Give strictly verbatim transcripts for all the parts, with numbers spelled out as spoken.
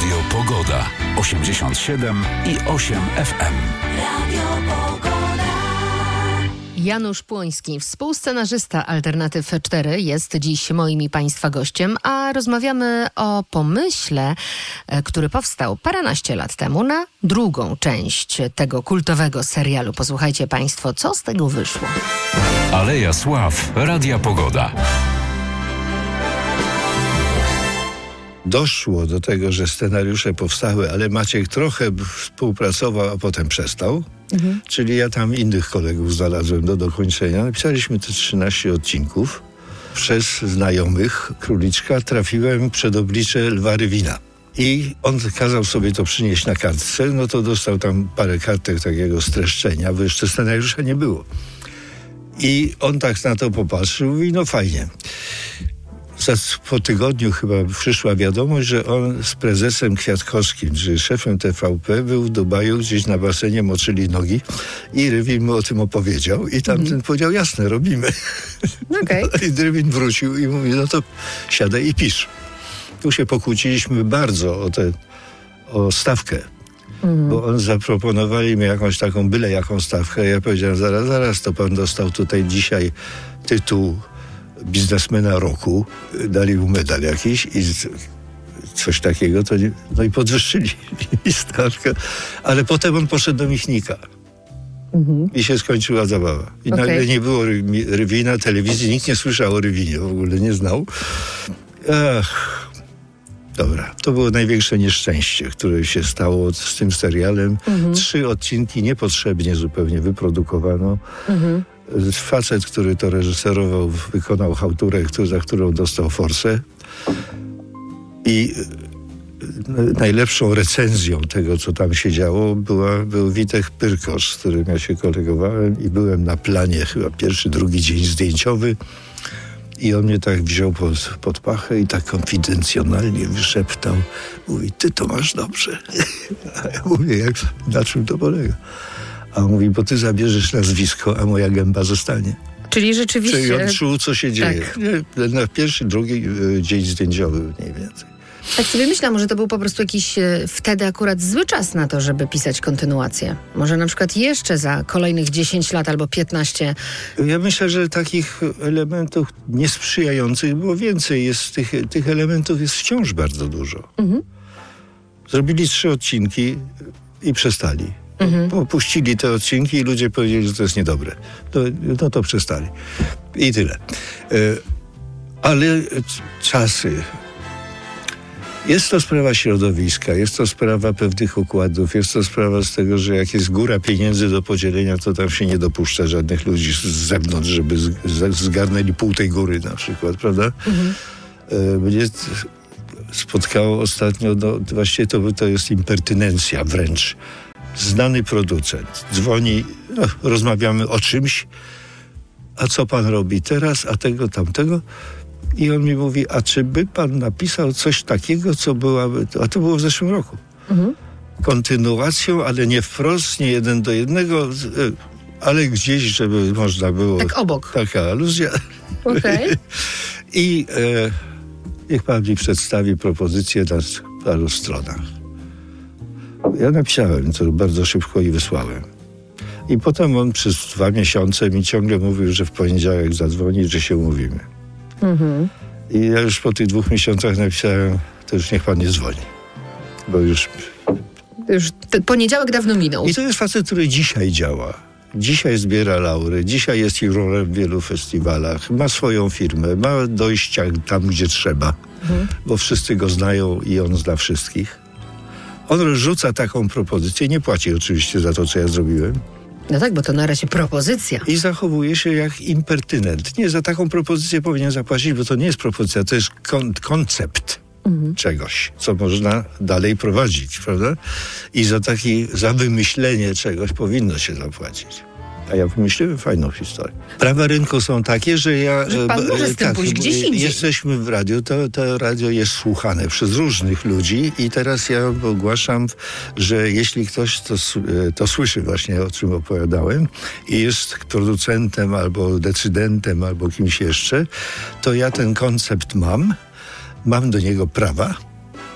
Radio Pogoda. osiemdziesiąt siedem i osiem F M. Radio Pogoda. Janusz Płoński, współscenarzysta Alternatyw cztery, jest dziś moim i Państwa gościem, a rozmawiamy o pomyśle, który powstał paręnaście lat temu na drugą część tego kultowego serialu. Posłuchajcie Państwo, co z tego wyszło. Aleja Sław, Radia Pogoda. Doszło do tego, że scenariusze powstały, ale Maciek trochę współpracował, a potem przestał. Mhm. Czyli ja tam innych kolegów znalazłem do dokończenia. Napisaliśmy te trzynaście odcinków. Przez znajomych Króliczka trafiłem przed oblicze Lwa Rywina. I on kazał sobie to przynieść na kartce, no to dostał tam parę kartek takiego streszczenia, bo jeszcze scenariusza nie było. I on tak na to popatrzył i mówi, no fajnie. Po tygodniu chyba przyszła wiadomość, że on z prezesem Kwiatkowskim, czyli szefem T V P, był w Dubaju, gdzieś na basenie moczyli nogi i Rywin mu o tym opowiedział i tamten mm. powiedział, jasne, robimy. Okay. I Rywin wrócił i mówi, no to siadaj i pisz. Tu się pokłóciliśmy bardzo o tę o stawkę, mm. bo on zaproponowali mi jakąś taką byle jaką stawkę. Ja powiedziałem, zaraz, zaraz, to pan dostał tutaj dzisiaj tytuł biznesmena roku, dali mu medal jakiś i coś takiego, to nie, no i podwyższyli mi stawkę, ale potem on poszedł do Michnika mhm. i się skończyła zabawa. I okay. nagle nie było ry, Rywina, telewizji, nikt nie słyszał o Rywinie, w ogóle nie znał. Ach, dobra, to było największe nieszczęście, które się stało z tym serialem. Mhm. Trzy odcinki niepotrzebnie zupełnie wyprodukowano. Mhm. Facet, który to reżyserował, wykonał chałturę, za którą dostał forsę. I najlepszą recenzją tego, co tam się działo, była, był Witek Pyrkosz, z którym ja się kolegowałem i byłem na planie chyba pierwszy, drugi dzień zdjęciowy. I on mnie tak wziął pod, pod pachę i tak konfidencjonalnie wyszeptał. Mówi, ty to masz dobrze. A ja mówię, jak, na czym to polega? A on mówi, bo ty zabierzesz nazwisko, a moja gęba zostanie. Czyli rzeczywiście... Czyli on czuł, co się dzieje. Tak. Na pierwszy, drugi y, dzień zdjęciowy mniej więcej. Tak sobie myślałam, że to był po prostu jakiś y, wtedy akurat zły czas na to, żeby pisać kontynuację. Może na przykład jeszcze za kolejnych dziesięć lat albo piętnaście. Ja myślę, że takich elementów niesprzyjających było więcej. Jest, tych, tych elementów jest wciąż bardzo dużo. Mhm. Zrobili trzy odcinki i przestali. Mhm. Opuścili te odcinki i ludzie powiedzieli, że to jest niedobre. No, no to przestali. I tyle. E, ale czasy... Jest to sprawa środowiska, jest to sprawa pewnych układów, jest to sprawa z tego, że jak jest góra pieniędzy do podzielenia, to tam się nie dopuszcza żadnych ludzi z zewnątrz, żeby z, z, zgarnęli pół tej góry na przykład, prawda? Mhm. E, mnie spotkało ostatnio, no właściwie to, to jest impertynencja wręcz. Znany producent dzwoni, no, rozmawiamy o czymś, a co pan robi teraz, a tego, tamtego. I on mi mówi, a czy by pan napisał coś takiego, co byłaby, a to było w zeszłym roku. Mhm. Kontynuacją, ale nie wprost, nie jeden do jednego, ale gdzieś, żeby można było... Tak obok. Taka aluzja. Okay. I e, niech pan mi przedstawi propozycję na paru stronach. Ja napisałem to bardzo szybko i wysłałem. I potem on przez dwa miesiące mi ciągle mówił, że w poniedziałek zadzwoni, że się umówimy. Mhm. I ja już po tych dwóch miesiącach napisałem, to już niech pan nie dzwoni. Bo już... Już poniedziałek dawno minął. I to jest facet, który dzisiaj działa. Dzisiaj zbiera laury, dzisiaj jest jurorem w wielu festiwalach, ma swoją firmę, ma dojścia tam, gdzie trzeba, mhm. bo wszyscy go znają i on zna wszystkich. On rzuca taką propozycję, nie płaci oczywiście za to, co ja zrobiłem. No tak, bo to na razie propozycja. I zachowuje się jak impertynent. Nie, za taką propozycję powinien zapłacić, bo to nie jest propozycja, to jest kon- koncept mhm. czegoś, co można dalej prowadzić, prawda? I za taki, za wymyślenie czegoś powinno się zapłacić. A ja wymyśliłem fajną historię. Prawa rynku są takie, że ja... Że pan może z tym tak, pójść gdzieś indziej. Jesteśmy w radiu, to, to radio jest słuchane przez różnych ludzi i teraz ja ogłaszam, że jeśli ktoś to, to słyszy właśnie, o czym opowiadałem i jest producentem albo decydentem albo kimś jeszcze, to ja ten koncept mam, mam do niego prawa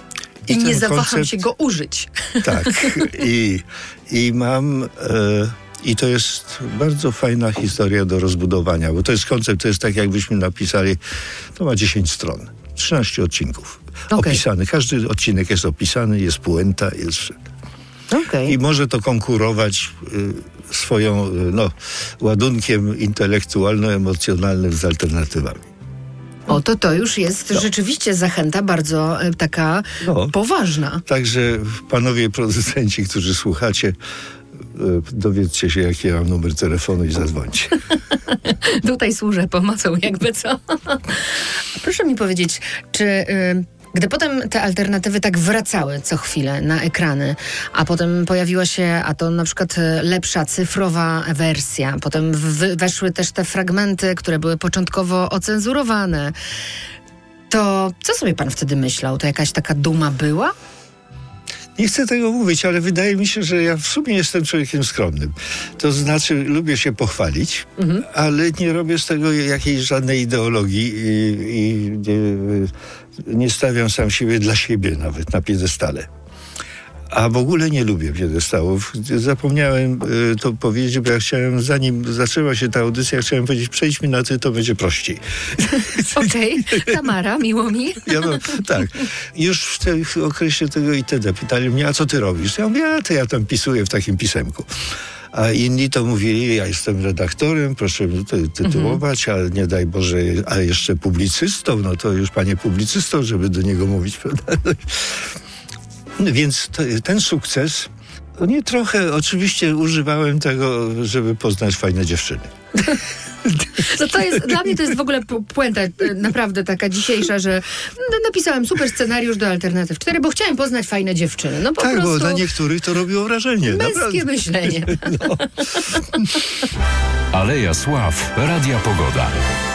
I nie ten zawaham koncept, się go użyć. Tak. I, i mam... E, I to jest bardzo fajna historia do rozbudowania, bo to jest koncept, to jest tak jakbyśmy napisali, to ma dziesięć stron, trzynaście odcinków Okay. opisany. Każdy odcinek jest opisany, jest puenta, jest... Okay. I może to konkurować y, swoją y, no, ładunkiem intelektualno-emocjonalnym z alternatywami. O, to to już jest no. rzeczywiście zachęta bardzo e, taka no. poważna. Także panowie producenci, którzy słuchacie, dowiedzcie się, jaki ja mam numer telefonu i zadzwońcie. Tutaj służę pomocą, jakby co. Proszę mi powiedzieć, czy y, gdy potem te alternatywy tak wracały co chwilę na ekrany, a potem pojawiła się, a to na przykład lepsza cyfrowa wersja, potem w, weszły też te fragmenty, które były początkowo ocenzurowane, to co sobie pan wtedy myślał? To jakaś taka duma była? Nie chcę tego mówić, ale wydaje mi się, że ja w sumie jestem człowiekiem skromnym. To znaczy, lubię się pochwalić, mhm. ale nie robię z tego jakiejś żadnej ideologii i, i nie, nie stawiam sam siebie dla siebie nawet na piedestale. A w ogóle nie lubię piedestałów. Zapomniałem y, to powiedzieć, bo ja chciałem, zanim zaczęła się ta audycja, chciałem powiedzieć, przejdź mi na ty, to będzie prościej. Okej, okay. Tamara, miło mi. Ja mam, tak. Już w, te, w okresie tego I T D pytali mnie, a co ty robisz? Ja mówię, a to ja tam pisuję w takim pisemku. A inni to mówili, ja jestem redaktorem, proszę ty, tytułować, mhm. a nie daj Boże, a jeszcze publicystą, no to już panie publicystą, żeby do niego mówić, prawda? Więc to, ten sukces, nie trochę, oczywiście używałem tego, żeby poznać fajne dziewczyny. No to jest, dla mnie to jest w ogóle puenta naprawdę taka dzisiejsza, że napisałem super scenariusz do Alternatyw cztery, bo chciałem poznać fajne dziewczyny. No po tak, prostu bo na niektórych to robiło wrażenie. Męskie naprawdę. myślenie. No. Aleja Sław, Radia Pogoda.